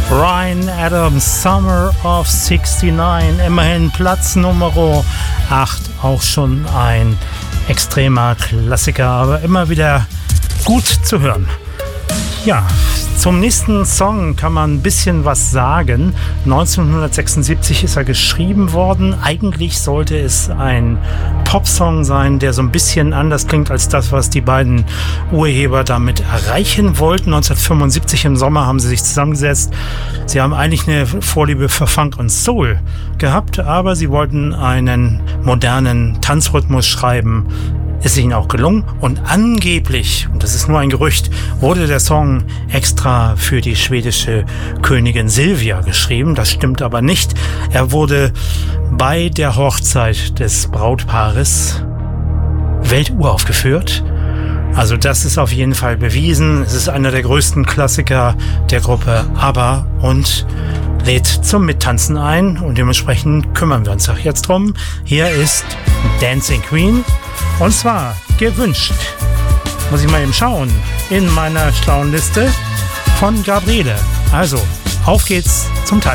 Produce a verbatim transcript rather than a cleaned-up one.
Bryan Adams, Summer of sixty-nine, immerhin Platz Nummer acht, auch schon ein extremer Klassiker, aber immer wieder gut zu hören. Ja, zum nächsten Song kann man ein bisschen was sagen. neunzehnhundertsechsundsiebzig ist er geschrieben worden. Eigentlich sollte es ein Popsong sein, der so ein bisschen anders klingt als das, was die beiden Urheber damit erreichen wollten. neunzehnhundertfünfundsiebzig im Sommer haben sie sich zusammengesetzt. Sie haben eigentlich eine Vorliebe für Funk und Soul gehabt, aber sie wollten einen modernen Tanzrhythmus schreiben. Ist ihnen auch gelungen und angeblich, und das ist nur ein Gerücht, wurde der Song extra für die schwedische Königin Silvia geschrieben. Das stimmt aber nicht. Er wurde bei der Hochzeit des Brautpaares welturaufgeführt. Also das ist auf jeden Fall bewiesen. Es ist einer der größten Klassiker der Gruppe ABBA und lädt zum Mittanzen ein und dementsprechend kümmern wir uns auch jetzt drum. Hier ist Dancing Queen. Und zwar gewünscht, muss ich mal eben schauen, in meiner schlauen Liste von Gabriele. Also, auf geht's zum Tanzen.